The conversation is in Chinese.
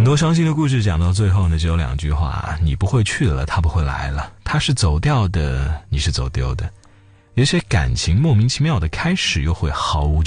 多伤心的故事讲到最后呢，只有2句话：你不会去了，他不会来了，他是走掉的，你是走丢的。有些感情莫名其妙的开始，又会毫无